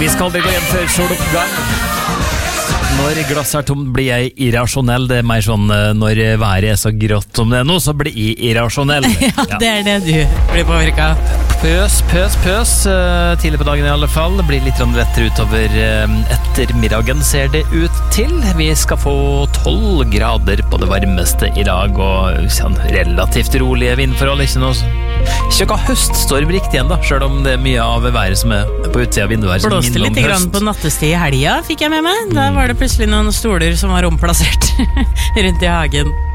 Vi skal aldri gå hjem før soloppgang. Når glasset er tomt blir jeg irrasjonell. Det er mer sånn når været er så grått som det er nå, så blir jeg irrasjonell. Ja, det er det du blir påvirket av. Pøs. Tidlig på dagen i alle fall. Det blir litt lettere utover ettermiddagen, ser det ut til. Vi skal få 12 grader på det varmeste i dag, og sånn relativt rolige vindforhold. Ikke noe høststorm riktig igjen da, selv om det er mye av været som er på utsida av vinduet. Blåste litt grann på nattestid i helga, fikk jeg med meg. Da var det plutselig noen stoler som var omplassert rundt i hagen.